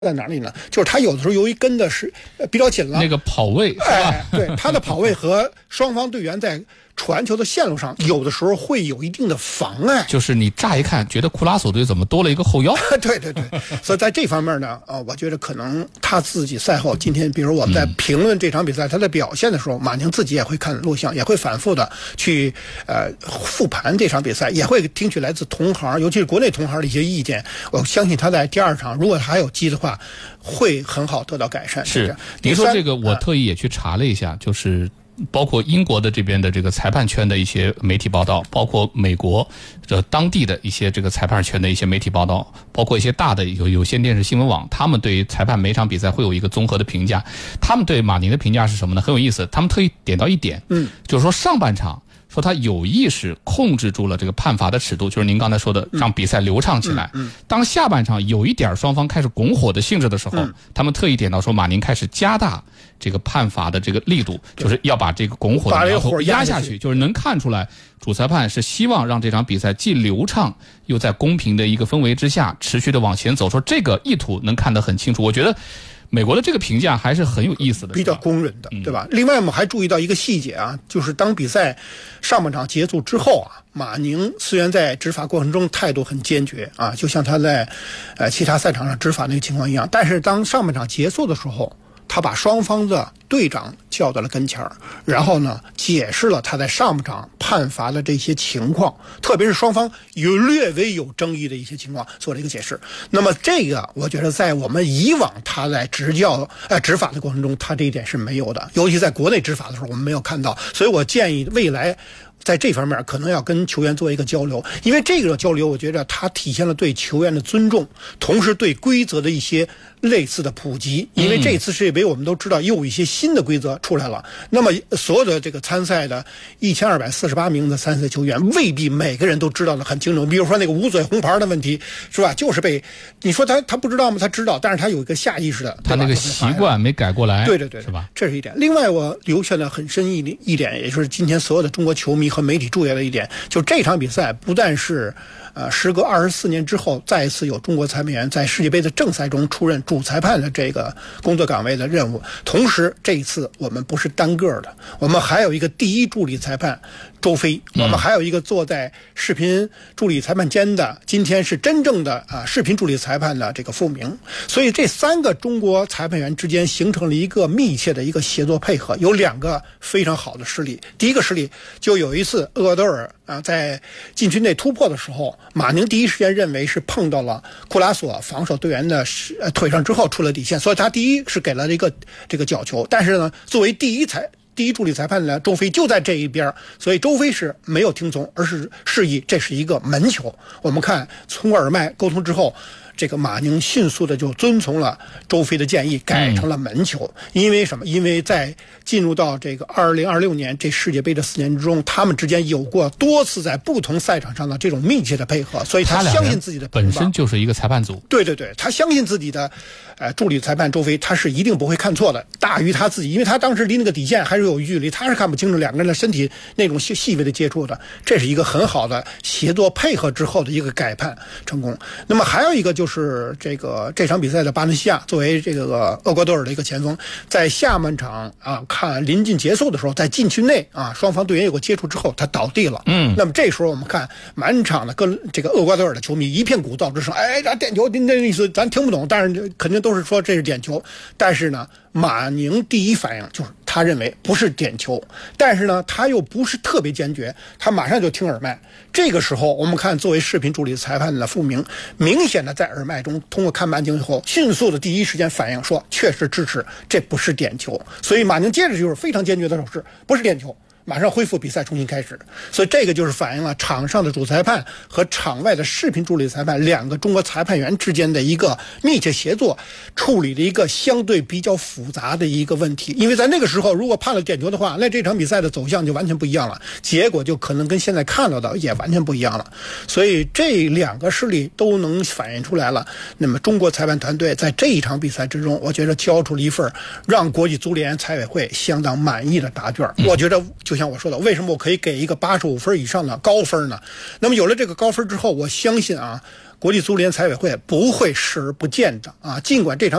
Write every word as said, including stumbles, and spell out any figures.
在哪里呢？就是他有的时候由于跟的是比较紧了， 那个跑位是吧？ 哎，对，他的跑位和双方队员在传球的线路上，有的时候会有一定的妨碍。 就是你乍一看觉得库拉索队怎么多了一个后腰？ 对对对，所以在这方面呢，啊、呃，我觉得可能他自己赛后，今天比如我们在评论这场比赛、嗯、他的表现的时候，马宁自己也会看录像，也会反复的去呃复盘这场比赛，也会听取来自同行，尤其是国内同行的一些意见。我相信他在第二场如果还有机的话，会很好得到改善。 是，您说这个我特意也去查了一下，就是包括英国的这边的这个裁判圈的一些媒体报道，包括美国这当地的一些这个裁判圈的一些媒体报道，包括一些大的有有线电视新闻网，他们对于裁判每场比赛会有一个综合的评价。他们对马宁的评价是什么呢？很有意思，他们特意点到一点，嗯，就是说上半场说他有意识控制住了这个判罚的尺度，就是您刚才说的让比赛流畅起来。嗯嗯嗯、当下半场有一点双方开始拱火的性质的时候，嗯、他们特意点到说马宁开始加大这个判罚的这个力度，就是要把这个拱火的苗头压下去，就是能看出来主裁判是希望让这场比赛既流畅又在公平的一个氛围之下持续的往前走，说这个意图能看得很清楚。我觉得美国的这个评价还是很有意思的， 比较公认的，对吧？嗯、另外我们还注意到一个细节啊，就是当比赛上半场结束之后啊，马宁虽然在执法过程中态度很坚决啊，就像他在呃其他赛场上执法那个情况一样，但是当上半场结束的时候，他把双方的队长叫到了跟前儿，然后呢解释了他在上半场判罚的这些情况，特别是双方有略微有争议的一些情况做了一个解释。那么这个我觉得在我们以往他在执教呃执法的过程中，他这一点是没有的，尤其在国内执法的时候我们没有看到。所以我建议未来在这方面可能要跟球员做一个交流，因为这个交流我觉得它体现了对球员的尊重，同时对规则的一些类似的普及。因为这次世界杯我们都知道又有一些新的规则出来了，那么所有的这个参赛的一千二百四十八名的参赛球员未必每个人都知道的很清楚。比如说那个捂嘴红牌的问题，是吧？就是被你说他他不知道吗？他知道，但是他有一个下意识的， 他那个习惯没改过来。 对对对， 是吧？ 这是一点。另外我留下了很深一一点，也就是今天所有的中国球迷和媒体注意的一点，就这场比赛不但是呃，时隔二十四年之后，再一次有中国裁判员在世界杯的正赛中出任主裁判的这个工作岗位的任务。同时，这一次我们不是单个的，我们还有一个第一助理裁判周飞，我们还有一个坐在视频助理裁判间的，今天是真正的啊视频助理裁判的这个傅明。所以这三个中国裁判员之间形成了一个密切的一个协作配合，有两个非常好的实例。第一个实例就有一次厄瓜多尔啊在禁区内突破的时候，马宁第一时间认为是碰到了库拉索防守队员的腿上之后出了底线，所以他第一是给了一个这个角球，但是呢，作为第一裁第一助理裁判呢，周飞就在这一边，所以周飞是没有听从，而是示意这是一个门球。我们看从耳麦沟通之后，这个马宁迅速的就遵从了周飞的建议，改成了门球。嗯、因为什么？因为在进入到这个二零二六年这世界杯的四年之中，他们之间有过多次在不同赛场上的这种密切的配合，所以他相信自己的本身就是一个裁判组。 对对对，他相信自己的呃助理裁判周飞，他是一定不会看错的，大于他自己，因为他当时离那个底线还是有距离，他是看不清楚两个人的身体那种细细微的接触的。这是一个很好的协作配合之后的一个改判成功。那么还有一个就是。是这个这场比赛的巴伦西亚作为这个厄瓜多尔的一个前锋，在下半场啊看临近结束的时候，在禁区内啊双方队员有个接触之后，他倒地了。嗯，那么这时候我们看满场的跟这个厄瓜多尔的球迷一片鼓噪之声，哎，这点球，那意思咱听不懂，但是肯定都是说这是点球。但是呢，马宁第一反应就是他认为不是点球，但是呢他又不是特别坚决，他马上就听耳麦。这个时候我们看作为视频助理裁判的傅明，明显的在耳麦中通过看慢镜以后，迅速的第一时间反应说确实支持这不是点球。所以马宁接着就是非常坚决的手势，不是点球，马上恢复比赛重新开始。所以这个就是反映了场上的主裁判和场外的视频助理裁判两个中国裁判员之间的一个密切协作，处理了一个相对比较复杂的一个问题。因为在那个时候如果判了点球的话，那这场比赛的走向就完全不一样了，结果就可能跟现在看到的也完全不一样了。所以这两个事例都能反映出来了，那么中国裁判团队在这一场比赛之中，我觉得交出了一份让国际足联财委会相当满意的答卷。我觉得就就像我说的，为什么我可以给一个八十五分以上的高分呢？那么有了这个高分之后，我相信啊，国际足联财委会不会视而不见的啊，尽管这场